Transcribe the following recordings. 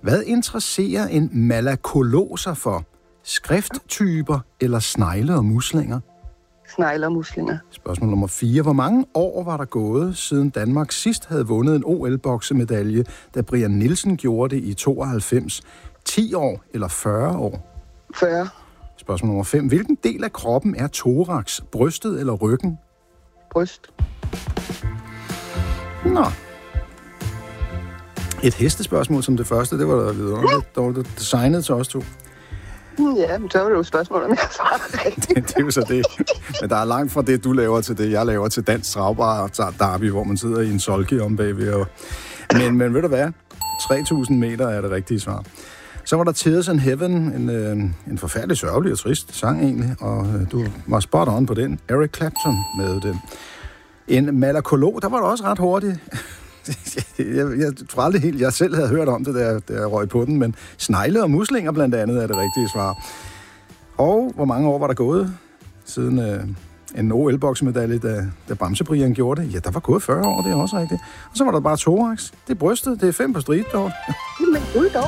Hvad interesserer en malakolog sig for? Skrifttyper eller snegle og muslinger? Snegle og muslinger. Spørgsmål nummer 4. Hvor mange år var der gået, siden Danmark sidst havde vundet en OL-boksemedalje, da Brian Nielsen gjorde det i 92? 10 år eller 40 år? 40. Spørgsmål nummer 5. Hvilken del af kroppen er thorax? Brystet eller ryggen? Bryst. Nå. Et hestespørgsmål som det første, det var da vidunderligt dårligt designet til os to. Ja, men så var det jo et spørgsmål, om jeg svarer rigtigt. Det er jo så det. Men der er langt fra det, du laver til det, jeg laver til Dansk Travbar Derby, hvor man sidder i en solki om bagved. Men ved du hvad? 3.000 meter er det rigtige svar. Så var der Tears in Heaven, en forfærdelig sørgelig og trist sang egentlig, og du var spot on på den. Eric Clapton med den. En malakolog, der var der også ret hurtigt. Jeg tror aldrig helt, jeg selv havde hørt om det, da jeg røg på den, men snegle og muslinger blandt andet er det rigtige svar. Og hvor mange år var der gået siden en OL-boksemedalje, da Bamse-Brian gjorde det? Ja, der var gået 40 år, det er også rigtigt. Og så var der bare thorax. Det er brystet, det er 5 på stribe, dog. Men gud dog.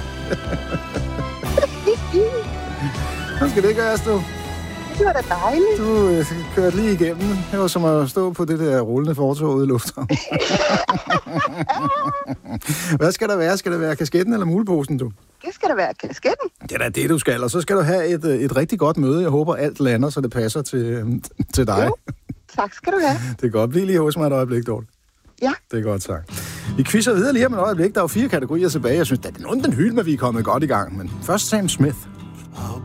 Hvad skal det gøres, du? Det var da dejligt. Du kørte lige igennem. Det var som at stå på det der rullende fortog ude i lufthavnen. Hvad skal der være? Skal det være kasketten eller muleposen, du? Det skal da være kasketten. Det er da det, du skal. Og så skal du have et rigtig godt møde. Jeg håber, alt lander, så det passer til dig. Jo, tak skal du have. Det er godt. Bliv lige hos mig et øjeblik, Dorte. Ja. Det er godt sagt. Vi quizzer videre lige om et øjeblik. Der er jo 4 kategorier tilbage. Jeg synes, det er nogen den hylde, at vi er kommet godt i gang. Men først Sam Smith.